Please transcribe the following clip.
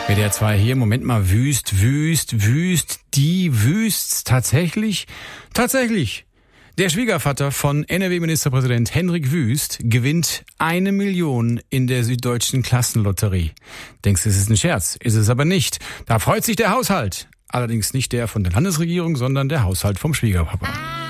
WDR 2 hier, Moment mal, wüst, die wüst's tatsächlich. Der Schwiegervater von NRW-Ministerpräsident Hendrik Wüst gewinnt 1 Million in der Süddeutschen Klassenlotterie. Denkst du, es ist ein Scherz? Ist es aber nicht. Da freut sich der Haushalt. Allerdings nicht der von der Landesregierung, sondern der Haushalt vom Schwiegerpapa.